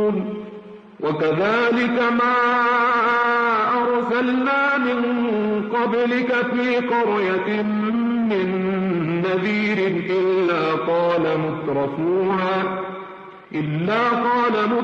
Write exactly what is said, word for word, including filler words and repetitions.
يعلمون وكذلك ما أرسلنا من قبلك في قرية من نذير إلا قال مترفوها إلا قال